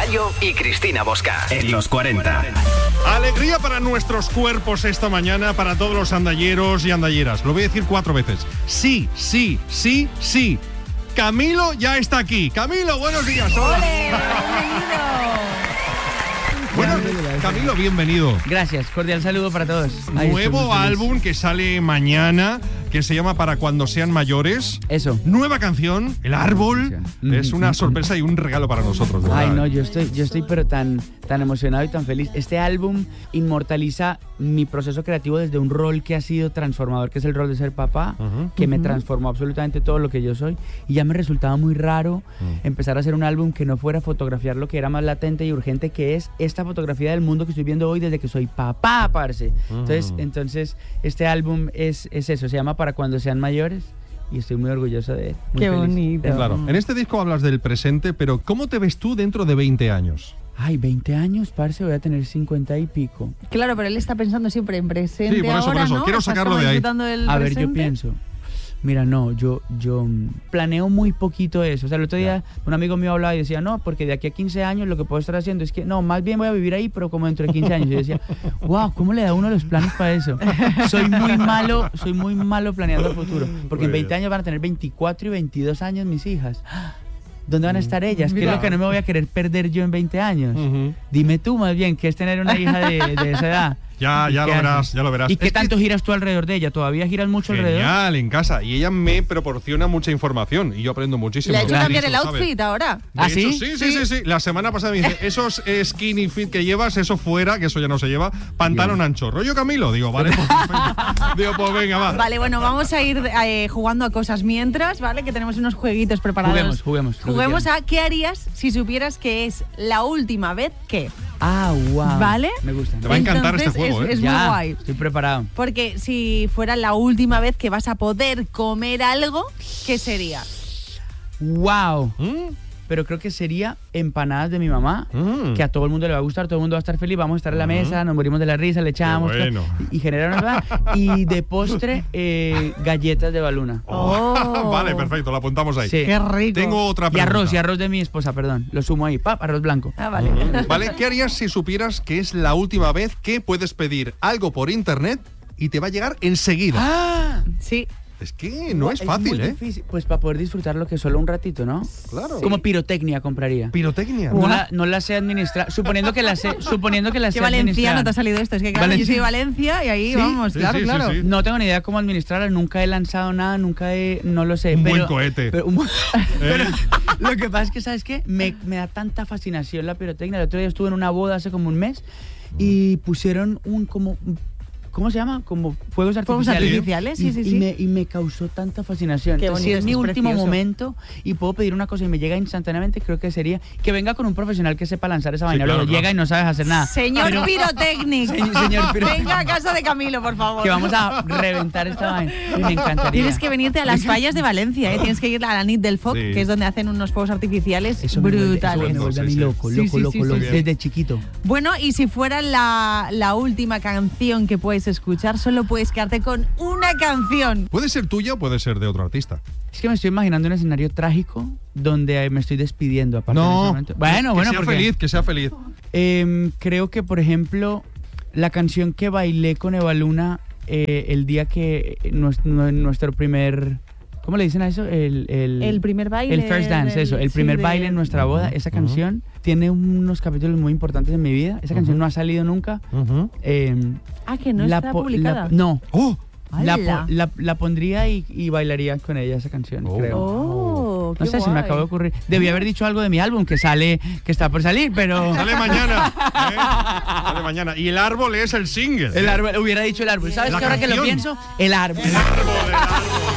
Bayo y Cristina Bosca en los 40. Alegría para nuestros cuerpos esta mañana, para todos los andalleros y andalleras. Lo voy a decir 4 veces. Sí, sí, sí, sí. Camilo ya está aquí. Camilo, buenos días. Hola. ¡Ole! Bueno, Camilo, bienvenido. Gracias, cordial saludo para todos. Nuevo álbum que sale mañana, que se llama Para cuando sean mayores. Eso. Nueva canción, El Árbol. Es una sorpresa y un regalo para nosotros. ¿Verdad? Ay, no, yo estoy pero tan emocionado y tan feliz. Este álbum inmortaliza mi proceso creativo desde un rol que ha sido transformador, que es el rol de ser papá, que me transformó absolutamente todo lo que yo soy. Y ya me resultaba muy raro empezar a hacer un álbum que no fuera a fotografiar lo que era más latente y urgente, que es esta fotografía del mundo que estoy viendo hoy desde que soy papá, parce. Entonces, este álbum es eso, se llama Para cuando sean mayores. Y estoy muy orgulloso de él. Qué feliz. Bonito. Claro. En este disco hablas del presente, pero ¿cómo te ves tú dentro de 20 años? Ay, 20 años, parce, voy a tener 50 y pico. Claro, pero él está pensando siempre en presente. Sí, por eso, ahora, ¿no? Quiero sacarlo de ahí. A ver, yo pienso. Mira, no, yo planeo muy poquito eso. O sea, el otro día un amigo mío hablaba y decía, no, porque de aquí a 15 años lo que puedo estar haciendo es que, no, más bien voy a vivir ahí, pero como dentro de 15 años. Y yo decía, wow, ¿cómo le da uno los planes para eso? Soy muy malo planeando el futuro. Porque en 20 años van a tener 24 y 22 años mis hijas. ¿Dónde van a estar ellas? ¿Qué es lo que no me voy a querer perder yo en 20 años? Dime tú más bien, ¿qué es tener una hija de esa edad? Ya lo verás. ¿Y qué tanto giras tú alrededor de ella? ¿Todavía giras mucho alrededor? Genial, en casa. Y ella me proporciona mucha información y yo aprendo muchísimo. ¿Le ha hecho cambiar el outfit ahora? ¿Ah, sí? Sí. La semana pasada me dice, esos skinny fit que llevas, eso fuera, que eso ya no se lleva, pantalón ancho. ¿Rollo Camilo? Digo, vale, pues perfecto. Digo, pues venga, va. Vale, bueno, vamos a ir jugando a cosas mientras, ¿vale? Que tenemos unos jueguitos preparados. Juguemos a ¿qué harías si supieras que es la última vez que? Ah, wow. ¿Vale? Me gusta. Te va a encantar este juego, es muy guay. Estoy preparado. Porque si fuera la última vez que vas a poder comer algo, ¿qué sería? Wow. Pero creo que sería empanadas de mi mamá, que a todo el mundo le va a gustar, todo el mundo va a estar feliz, vamos a estar en la mesa, nos morimos de la risa, le echamos y genera una... Y de postre, galletas de Baluna. Vale, perfecto, lo apuntamos ahí. Sí. Qué rico. Tengo otra pregunta. Y arroz de mi esposa, perdón. Lo sumo ahí, arroz blanco. Vale. Vale, ¿qué harías si supieras que es la última vez que puedes pedir algo por internet y te va a llegar enseguida? Sí. Es que no es fácil, muy difícil. Pues para poder disfrutarlo que solo un ratito, ¿no? Claro. Como pirotecnia compraría. ¿Pirotecnia? No la sé administrar. Suponiendo que la sé ¿Qué valenciano te ha salido esto? Es que claro, yo soy de Valencia y ahí vamos, claro. Sí. No tengo ni idea cómo administrarla, nunca he lanzado nada, no lo sé. Buen cohete. Pero lo que pasa es que, ¿sabes qué? Me da tanta fascinación la pirotecnia. El otro día estuve en una boda hace como un mes y pusieron ¿cómo se llama? Como fuegos artificiales. Sí. Y me causó tanta fascinación. Qué bonito, si es mi último precioso. momento y puedo pedir una cosa y me llega instantáneamente, creo que sería que venga con un profesional que sepa lanzar esa vaina. Luego llega y no sabes hacer nada. Señor Pirotécnico. Venga a casa de Camilo, por favor. Que vamos a reventar esta vaina. Y me encantaría. Tienes que venirte a las fallas de Valencia, ¿eh? Tienes que ir a la Nit del Foc, que es donde hacen unos fuegos artificiales brutales. Me vuelve a mí loco. Desde chiquito. Bueno, y si fuera la última canción que puedes escuchar, solo puedes quedarte con una canción. Puede ser tuya o puede ser de otro artista. Es que me estoy imaginando un escenario trágico donde me estoy despidiendo. De ese momento. Que sea feliz. Creo que, por ejemplo, la canción que bailé con Evaluna el día que nuestro primer... ¿Cómo le dicen a eso? El primer baile. El first dance, eso. El primer baile en nuestra boda. Esa canción tiene unos capítulos muy importantes en mi vida. Esa canción no ha salido nunca. Que no está publicada. No. ¡Hala! La pondría y bailaría con ella esa canción, creo. No sé, se me acabó de ocurrir. Debí haber dicho algo de mi álbum que está por salir, pero... Sale mañana. Sale mañana. Y El Árbol es el single. Hubiera dicho El Árbol. ¿Sabes qué? Ahora que lo pienso, El Árbol. El árbol.